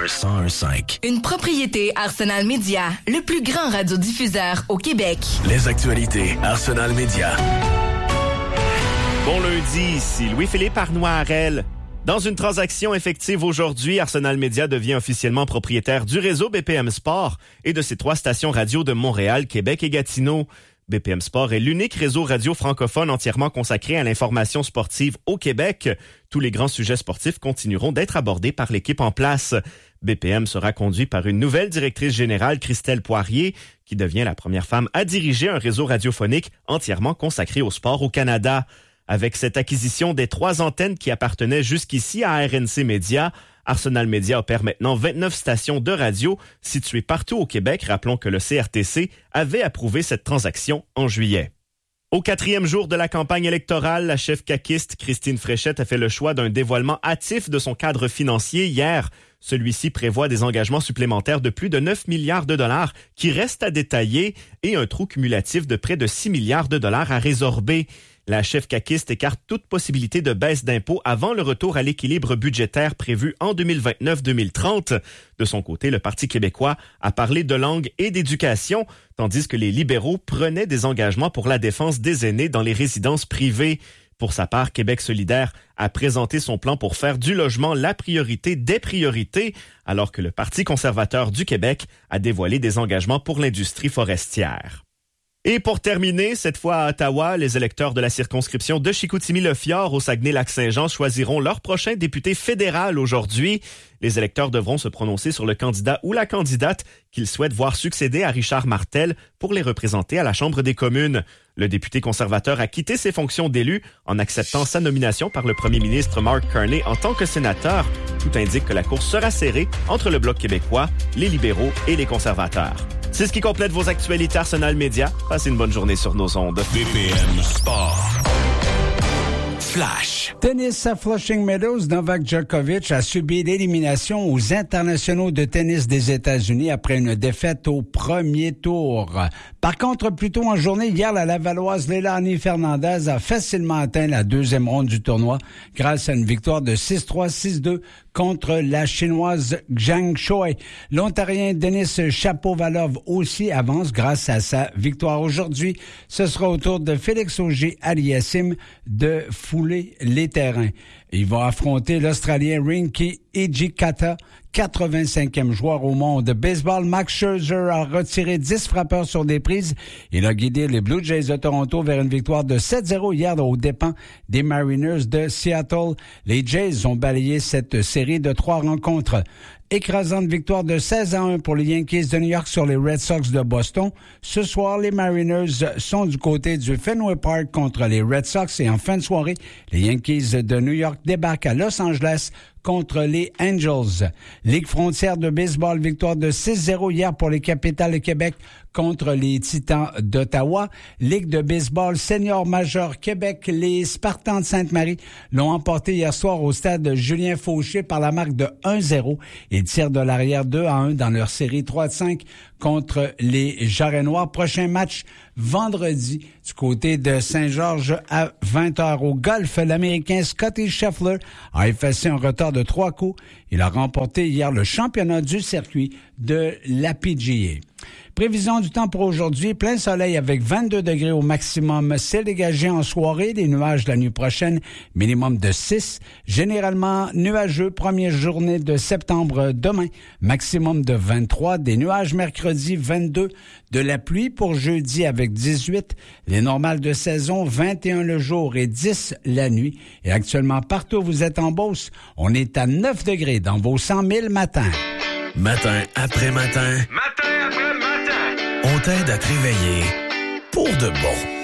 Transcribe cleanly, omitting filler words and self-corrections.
101.5. Une propriété Arsenal Média, le plus grand radiodiffuseur au Québec. Les actualités Arsenal Média. Bon lundi, ici Louis-Philippe Arnois-Harel. Dans une transaction effective aujourd'hui, Arsenal Média devient officiellement propriétaire du réseau BPM Sport et de ses 3 stations radio de Montréal, Québec et Gatineau. BPM Sport est l'unique réseau radio francophone entièrement consacré à l'information sportive au Québec. Tous les grands sujets sportifs continueront d'être abordés par l'équipe en place. BPM sera conduit par une nouvelle directrice générale, Christelle Poirier, qui devient la première femme à diriger un réseau radiophonique entièrement consacré au sport au Canada. Avec cette acquisition des 3 antennes qui appartenaient jusqu'ici à RNC Média, Arsenal Média opère maintenant 29 stations de radio situées partout au Québec. Rappelons que le CRTC avait approuvé cette transaction en juillet. Au 4e jour de la campagne électorale, la chef caquiste Christine Fréchette a fait le choix d'un dévoilement hâtif de son cadre financier hier. Celui-ci prévoit des engagements supplémentaires de plus de 9 milliards de dollars qui restent à détailler et un trou cumulatif de près de 6 milliards de dollars à résorber. La chef caquiste écarte toute possibilité de baisse d'impôts avant le retour à l'équilibre budgétaire prévu en 2029-2030. De son côté, le Parti québécois a parlé de langue et d'éducation, tandis que les libéraux prenaient des engagements pour la défense des aînés dans les résidences privées. Pour sa part, Québec solidaire a présenté son plan pour faire du logement la priorité des priorités, alors que le Parti conservateur du Québec a dévoilé des engagements pour l'industrie forestière. Et pour terminer, cette fois à Ottawa, les électeurs de la circonscription de Chicoutimi-Le-Fjord au Saguenay-Lac-Saint-Jean choisiront leur prochain député fédéral aujourd'hui. Les électeurs devront se prononcer sur le candidat ou la candidate qu'ils souhaitent voir succéder à Richard Martel pour les représenter à la Chambre des communes. Le député conservateur a quitté ses fonctions d'élu en acceptant sa nomination par le premier ministre Mark Carney en tant que sénateur. Tout indique que la course sera serrée entre le Bloc québécois, les libéraux et les conservateurs. C'est ce qui complète vos actualités Arsenal Média. Passez une bonne journée sur nos ondes. BPM Sport. Flash. Tennis à Flushing Meadows, Novak Djokovic a subi l'élimination aux internationaux de tennis des États-Unis après une défaite au premier tour. Par contre, plus tôt en journée, hier, la Lavalloise Leilani Fernandez a facilement atteint la 2e ronde du tournoi grâce à une victoire de 6-3, 6-2 contre la Chinoise Zhang Shuai. L'Ontarien Denis Shapovalov aussi avance grâce à sa victoire aujourd'hui. Ce sera au tour de Félix Auger-Aliassime de fouler les terrains. Il va affronter l'Australien Rinky Hijikata, 85e joueur au monde. Baseball, Max Scherzer a retiré 10 frappeurs sur des prises. Il a guidé les Blue Jays de Toronto vers une victoire de 7-0 hier aux dépens des Mariners de Seattle. Les Jays ont balayé cette série de 3 rencontres. Écrasante victoire de 16-1 pour les Yankees de New York sur les Red Sox de Boston. Ce soir, les Mariners sont du côté du Fenway Park contre les Red Sox et en fin de soirée, les Yankees de New York débarquent à Los Angeles contre les Angels. Ligue frontière de baseball, victoire de 6-0 hier pour les Capitals de Québec contre les Titans d'Ottawa. Ligue de baseball senior majeur Québec, les Spartans de Sainte-Marie l'ont emporté hier soir au stade Julien Fauché par la marque de 1-0. Ils tirent de l'arrière 2-1 dans leur série 3-5 contre les Jarrets Noirs. Prochain match vendredi du côté de Saint-Georges à 20h. Au golf, l'Américain Scotty Scheffler a effacé un retard de 3 coups. Il a remporté hier le championnat du circuit de la PGA. Prévision du temps pour aujourd'hui, plein soleil avec 22 degrés au maximum. Ciel dégagé en soirée, des nuages la nuit prochaine, minimum de 6. Généralement nuageux, première journée de septembre demain, maximum de 23. Des nuages mercredi 22, de la pluie pour jeudi avec 18. Les normales de saison 21 le jour et 10 la nuit. Et actuellement partout où vous êtes en Beauce, on est à 9 degrés dans vos 100 000 matins. Matin après matin. Matin après matin. On t'aide à te réveiller pour de bon.